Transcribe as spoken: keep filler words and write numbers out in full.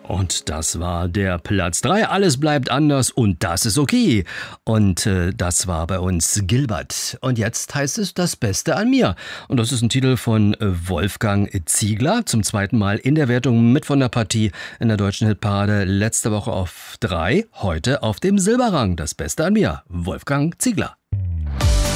Und das war der Platz drei. Alles bleibt anders und das ist okay. Und äh, das war bei uns Gilbert. Und jetzt heißt es Das Beste an mir. Und das ist ein Titel von äh, Wolfgang Ziegler. Zum zweiten Mal in der Wertung mit von der Partie in der deutschen Hitparade. Letzte Woche auf drei, heute auf dem Silberrang. Das Beste an mir. Wolfgang Ziegler.